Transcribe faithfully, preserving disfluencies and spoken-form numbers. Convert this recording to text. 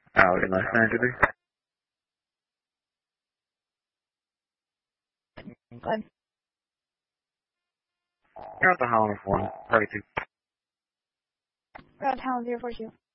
Out in Los Angeles. Good. You're at the Holland one, thirty-two. Route Town zero four two.